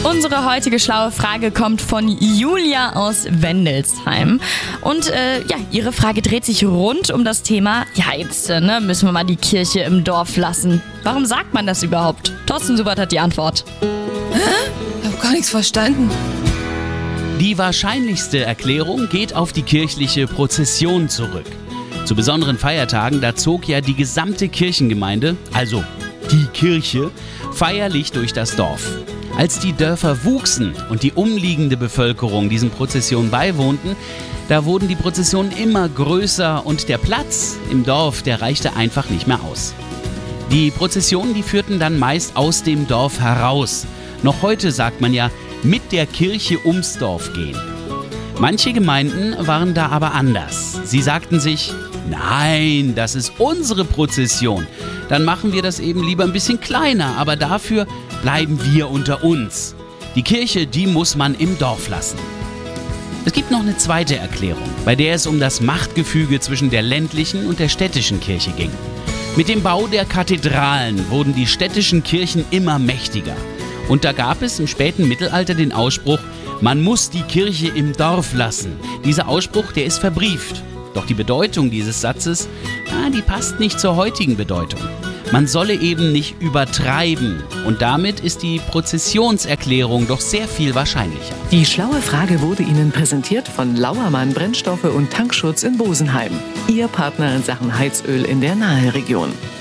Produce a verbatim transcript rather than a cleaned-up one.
Unsere heutige schlaue Frage kommt von Julia aus Wendelsheim. Und äh, ja, ihre Frage dreht sich rund um das Thema, ja jetzt äh, ne, müssen wir mal die Kirche im Dorf lassen. Warum sagt man das überhaupt? Thorsten Subert hat die Antwort. Hä? Ich hab gar nichts verstanden. Die wahrscheinlichste Erklärung geht auf die kirchliche Prozession zurück. Zu besonderen Feiertagen, da zog ja die gesamte Kirchengemeinde, also die Kirche, feierlich durch das Dorf. Als die Dörfer wuchsen und die umliegende Bevölkerung diesen Prozessionen beiwohnten, da wurden die Prozessionen immer größer und der Platz im Dorf, der reichte einfach nicht mehr aus. Die Prozessionen, die führten dann meist aus dem Dorf heraus. Noch heute sagt man ja, mit der Kirche ums Dorf gehen. Manche Gemeinden waren da aber anders. Sie sagten sich, nein, das ist unsere Prozession. Dann machen wir das eben lieber ein bisschen kleiner, aber dafür bleiben wir unter uns. Die Kirche, die muss man im Dorf lassen. Es gibt noch eine zweite Erklärung, bei der es um das Machtgefüge zwischen der ländlichen und der städtischen Kirche ging. Mit dem Bau der Kathedralen wurden die städtischen Kirchen immer mächtiger. Und da gab es im späten Mittelalter den Ausspruch, man muss die Kirche im Dorf lassen. Dieser Ausspruch, der ist verbrieft. Doch die Bedeutung dieses Satzes, na, die passt nicht zur heutigen Bedeutung. Man solle eben nicht übertreiben. Und damit ist die Prozessionserklärung doch sehr viel wahrscheinlicher. Die schlaue Frage wurde Ihnen präsentiert von Lauermann Brennstoffe und Tankschutz in Bosenheim. Ihr Partner in Sachen Heizöl in der Naheregion.